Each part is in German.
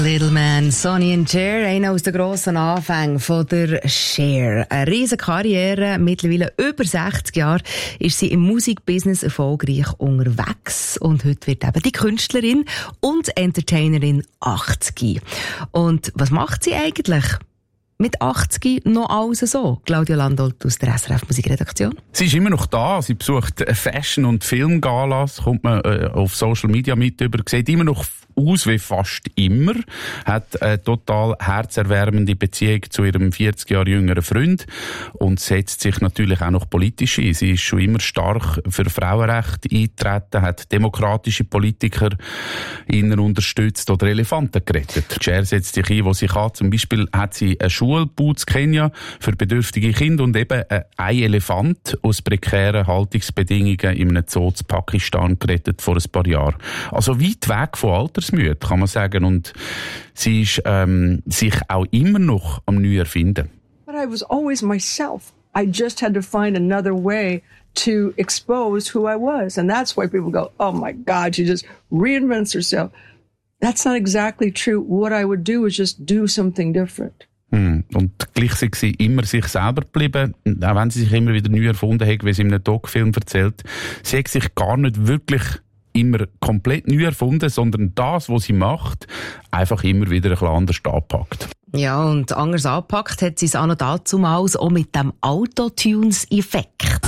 Little Man, Sonny and Cher, einer aus den grossen Anfängen von der Cher. Eine riesige Karriere, mittlerweile über 60 Jahre ist sie im Musikbusiness erfolgreich unterwegs und heute wird eben die Künstlerin und Entertainerin 80. Und was macht sie eigentlich mit 80 noch alles so? Claudia Landolt aus der SRF Musikredaktion. Sie ist immer noch da. Sie besucht Fashion- und Filmgalas, kommt man auf Social Media mit über, sieht immer noch aus wie fast immer, hat eine total herzerwärmende Beziehung zu ihrem 40 Jahre jüngeren Freund und setzt sich natürlich auch noch politisch ein. Sie ist schon immer stark für Frauenrechte eingetreten, hat demokratische Politiker unterstützt oder Elefanten gerettet. Cher setzt sich ein, wo sie kann. Zum Beispiel hat sie eine Schulbau in Kenia für bedürftige Kinder und eben ein Elefant aus prekären Haltungsbedingungen in einem Zoo in Pakistan gerettet vor ein paar Jahren. Also weit weg von altersmüde, kann man sagen. Und sie ist sich auch immer noch am neu erfinden. But I was always myself. I just had to find another way to expose who I was. And that's why people go, oh my God, she just reinvents herself. That's not exactly true. What I would do is just do something different. Und gleich sind sie immer sich selber geblieben, auch wenn sie sich immer wieder neu erfunden hat, wie sie in einem Doc-Film erzählt. Sie hat sich gar nicht wirklich immer komplett neu erfunden, sondern das, was sie macht, einfach immer wieder ein bisschen anders anpackt. Ja, und anders anpackt hat sie es auch noch dazumals auch mit dem Autotunes-Effekt.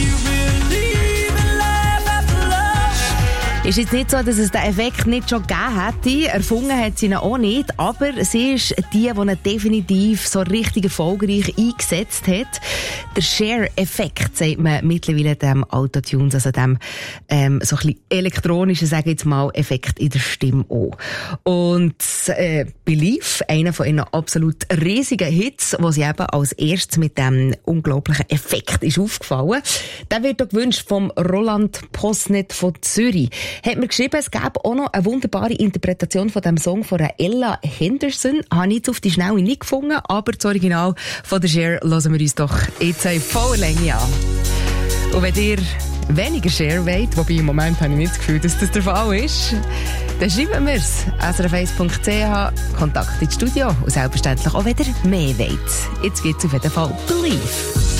Ist jetzt nicht so, dass es den Effekt nicht schon gegeben hätte. Erfunden hat sie ihn auch nicht. Aber sie ist die ihn definitiv so richtig erfolgreich eingesetzt hat. Der Cher-Effekt, sagt man mittlerweile dem Autotunes, also dem so ein bisschen elektronischen, sage ich jetzt mal, Effekt in der Stimme auch. Und Believe, einer von ihren absolut riesigen Hits, wo sie eben als erstes mit dem unglaublichen Effekt ist aufgefallen, der wird auch gewünscht vom Roland Posnet von Zürich. Hat mir geschrieben, es gäbe auch noch eine wunderbare Interpretation von dem Song von Ella Henderson. Habe ich jetzt auf die Schnelle nicht gefunden, aber das Original von der Cher hören wir uns doch jetzt in voller Länge an. Und wenn ihr weniger Cher wollt, wobei im Moment habe ich nicht das Gefühl, dass das der Fall ist, dann schreiben wir es. srf1.ch, Kontakt ins Studio und selbstverständlich auch, wenn ihr mehr wollt. Jetzt gibt es auf jeden Fall Believe.